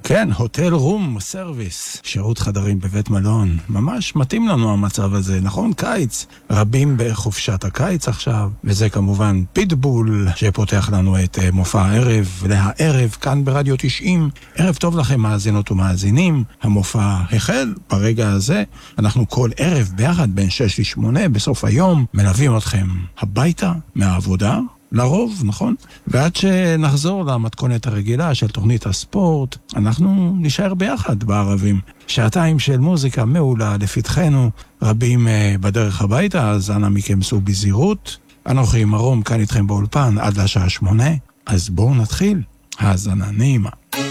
כן, הוטל רום סרוויס, שירות חדרים בבית מלון. ממש מתאים לנו המצב הזה, נכון? קיץ. רבים בחופשת הקיץ עכשיו, וזה כמובן פיטבול, שפותח לנו את מופע הערב, להערב כאן ברדיו 90. ערב טוב לכם מאזינות ומאזינים. המופע החל ברגע הזה. אנחנו כל ערב ביחד בין 6 ל-8 בסוף היום מלווים אתכם הביתה מהעבודה. לרוב, נכון? ועד שנחזור למתכונת הרגילה של תוכנית הספורט, אנחנו נשאר ביחד בערבים. שעתיים של מוזיקה מעולה לפתחנו, רבים בדרך הביתה, אז אנא מכם סעו בזהירות. אנוכי מרום כאן איתכם באולפן עד לשעה 8, אז בואו נתחיל. האזנה נעימה.